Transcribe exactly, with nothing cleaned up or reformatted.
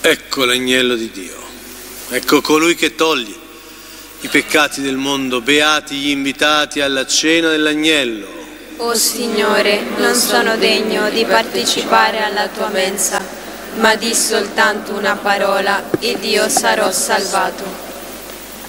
Ecco l'agnello di Dio, ecco colui che toglie i peccati del mondo, beati gli invitati alla cena dell'agnello. O Signore, non sono degno di partecipare alla tua mensa, ma di soltanto una parola ed io sarò salvato.